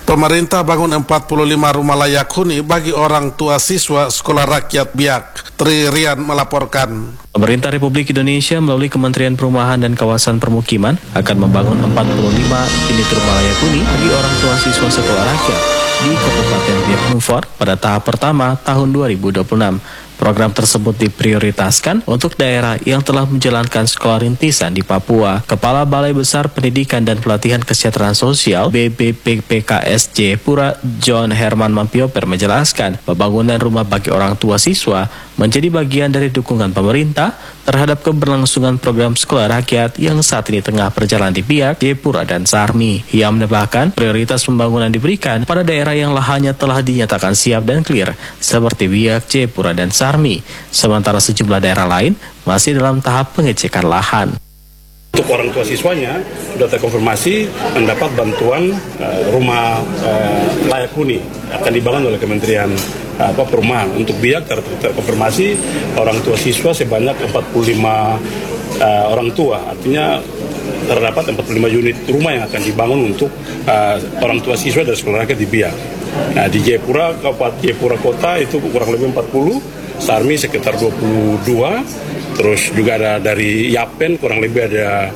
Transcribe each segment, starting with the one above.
Pemerintah bangun 45 rumah layak huni bagi orang tua siswa Sekolah Rakyat Biak. Tri Rian melaporkan. Pemerintah Republik Indonesia melalui Kementerian Perumahan dan Kawasan Permukiman akan membangun 45 unit rumah layak huni bagi orang tua siswa sekolah rakyat di Kabupaten Biak Numfor pada tahap pertama tahun 2026. Program tersebut diprioritaskan untuk daerah yang telah menjalankan sekolah rintisan di Papua. Kepala Balai Besar Pendidikan dan Pelatihan Kesejahteraan Sosial BBPPKS Jayapura, John Herman Mampioper menjelaskan, pembangunan rumah bagi orang tua siswa menjadi bagian dari dukungan pemerintah terhadap keberlangsungan program sekolah rakyat yang saat ini tengah berjalan di Biak, Jayapura, dan Sarmi. Ia menambahkan, prioritas pembangunan diberikan pada daerah yang lahannya telah dinyatakan siap dan clear, seperti Biak, Jayapura, dan Sarmi, sementara sejumlah daerah lain masih dalam tahap pengecekan lahan. Untuk orang tua siswanya sudah terkonfirmasi mendapat bantuan rumah layak huni akan dibangun oleh Kementerian Perumahan. Untuk Biak terkonfirmasi orang tua siswa sebanyak 45 orang tua, artinya terdapat 45 unit rumah yang akan dibangun untuk orang tua siswa dari sekolah rakyat di Biak. Nah, di Jayapura, Kabupaten Jayapura Kota itu kurang lebih 40, Sarmi sekitar 22, terus juga ada dari Yapen kurang lebih ada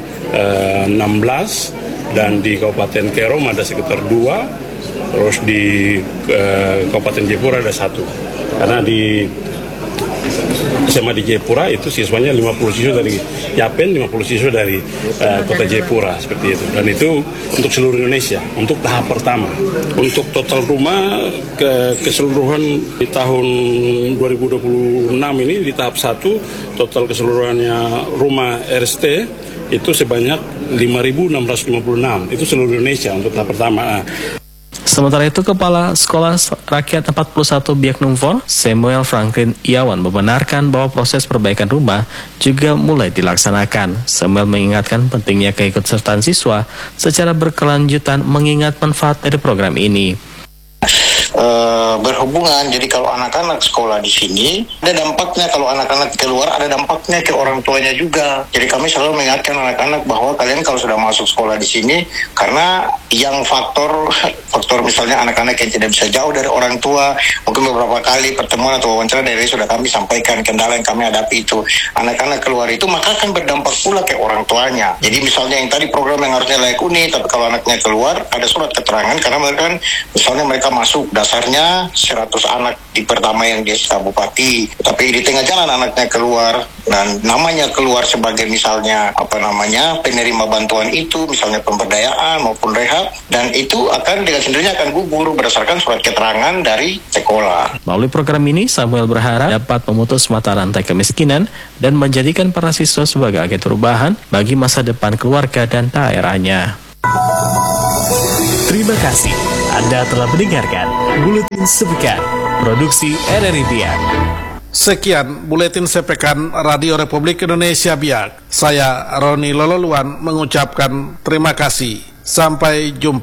16, dan di Kabupaten Kerom ada sekitar 2, terus di Kabupaten Jayapura ada 1. Karena di SMA di Jayapura itu siswanya 50 siswa dari Yapen, 50 siswa dari Kota Jayapura, seperti itu. Dan itu untuk seluruh Indonesia, untuk tahap pertama. Untuk total rumah keseluruhan di tahun 2026 ini di tahap 1, total keseluruhannya rumah RST itu sebanyak 5.656. Itu seluruh Indonesia untuk tahap pertama. Sementara itu, Kepala Sekolah Rakyat 41 Biak Numfor, Samuel Franklin Iawan, membenarkan bahwa proses perbaikan rumah juga mulai dilaksanakan. Samuel mengingatkan pentingnya keikutsertaan siswa secara berkelanjutan mengingat manfaat dari program ini. Berhubungan, jadi kalau anak-anak sekolah di sini ada dampaknya, kalau anak-anak keluar ada dampaknya ke orang tuanya juga. Jadi kami selalu mengingatkan anak-anak bahwa kalian kalau sudah masuk sekolah di sini, karena yang faktor misalnya anak-anak yang tidak bisa jauh dari orang tua, mungkin beberapa kali pertemuan atau wawancara dari sudah kami sampaikan kendala yang kami hadapi itu, anak-anak keluar itu maka akan berdampak pula ke orang tuanya. Jadi misalnya yang tadi program yang harusnya layak huni, tapi kalau anaknya keluar ada surat keterangan karena mereka kan, misalnya mereka masuk dasarnya 100 anak di pertama yang dia bupati, tapi di tengah jalan anaknya keluar dan namanya keluar sebagai misalnya penerima bantuan itu, misalnya pemberdayaan maupun rehab, dan itu akan dengan sendirinya akan gugur berdasarkan surat keterangan dari sekolah. Melalui program ini, Samuel berharap dapat memutus mata rantai kemiskinan dan menjadikan para siswa sebagai agen perubahan bagi masa depan keluarga dan daerahnya. Terima kasih Anda telah mendengarkan Buletin Sepekan Produksi RRI Biak. Sekian Buletin Sepekan Radio Republik Indonesia Biak. Saya Roni Lololuan mengucapkan terima kasih. Sampai jumpa.